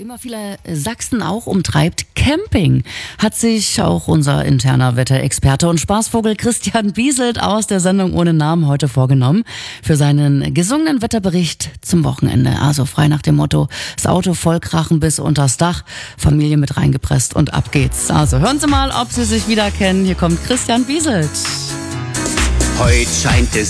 immer viele Sachsen auch umtreibt, Camping, hat sich auch unser interner Wetterexperte und Spaßvogel Christian Bieselt aus der Sendung ohne Namen heute vorgenommen für seinen gesungenen Wetterbericht zum Wochenende. Also frei nach dem Motto, das Auto vollkrachen bis unters Dach, Familie mit reingepresst und ab geht's. Also hören Sie mal, ob Sie sich wieder kennen. Hier kommt Christian Bieselt. Heute scheint die